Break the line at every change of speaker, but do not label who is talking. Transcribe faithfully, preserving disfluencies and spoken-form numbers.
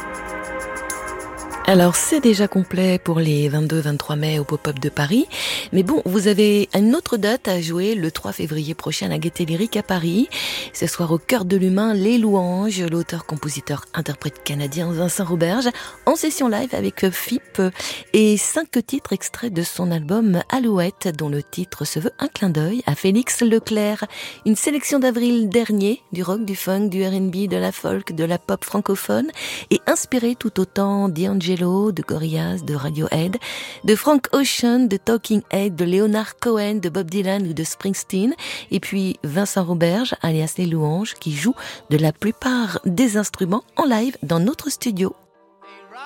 Alors, c'est déjà complet pour les vingt-deux vingt-trois mai au Pop-Up de Paris. Mais bon, vous avez une autre date à jouer le trois février prochain à la Gaîté Lyrique à Paris. Ce soir, au cœur de l'humain, Les Louanges, l'auteur, compositeur, interprète canadien Vincent Roberge, en session live avec F I P et cinq titres extraits de son album Alouette, dont le titre se veut un clin d'œil à Félix Leclerc. Une sélection d'avril dernier, du rock, du funk, du R and B, de la folk, de la pop francophone, et inspiré tout autant d'Angelo, de Gorillaz, de Radiohead, de Frank Ocean, de Talking Head, de Leonard Cohen, de Bob Dylan ou de Springsteen, et puis Vincent Roberge, alias Les Louanges, qui joue de la plupart des instruments en live dans notre studio.